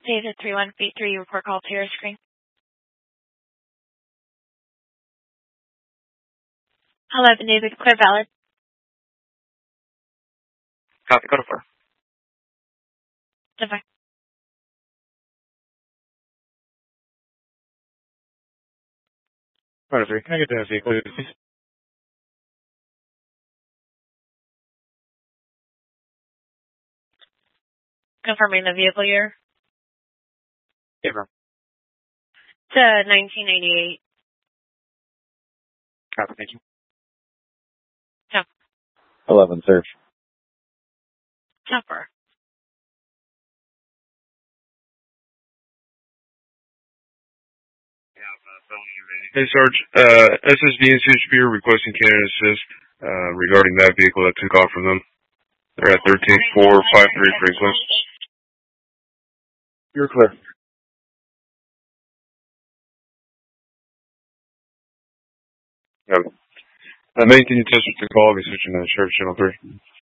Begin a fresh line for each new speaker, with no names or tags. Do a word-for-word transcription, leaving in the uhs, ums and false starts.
Data three one eight three, report call to your screen. eleven David, clear valid.
Copy, code four.
Divine.
Code three, can I get the vehicle, please?
Confirming the vehicle year.
Yeah, bro.
It's a nineteen eighty-eight.
Copy, thank you.
Jump.
eleven, search.
Jumper.
Hey, Sarge. Uh, S S B and C H P are requesting Canada Assist uh, regarding that vehicle that took off from them. They're at thirteen four five three Franklin.
You're clear.
Yeah. Uh, man, can you test with the call? I'll be switching to Sheriff Channel three.